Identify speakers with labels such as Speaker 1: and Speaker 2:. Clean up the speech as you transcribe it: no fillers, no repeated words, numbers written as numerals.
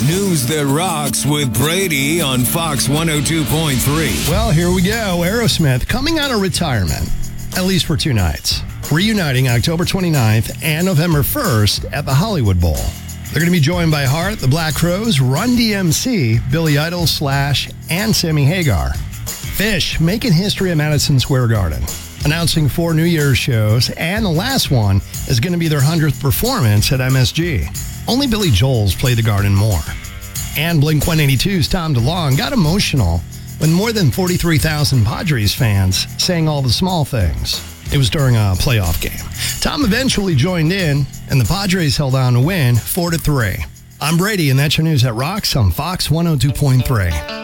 Speaker 1: News that rocks with Brady on Fox 102.3.
Speaker 2: Well, here we go. Aerosmith coming out of retirement, at least for 2 nights. Reuniting October 29th and November 1st at the Hollywood Bowl. They're going to be joined by Heart, the Black Crowes, Run DMC, Billy Idol, Slash, and Sammy Hagar. Phish making history at Madison Square Garden, announcing 4 New Year's shows, and the last one is going to be their 100th performance at MSG. Only Billy Joel's played the Garden more. And Blink-182's Tom DeLonge got emotional when more than 43,000 Padres fans sang all the small things. It was during a playoff game. Tom eventually joined in, and the Padres held on to win 4-3. I'm Brady, and that's your news that rocks on Fox 102.3.